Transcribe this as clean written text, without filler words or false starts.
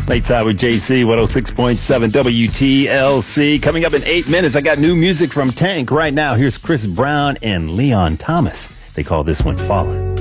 Late Side with JC, 106.7 WTLC. Coming up in 8 minutes, I got new music from Tank right now. Here's Chris Brown and Leon Thomas. They call this one Fallen.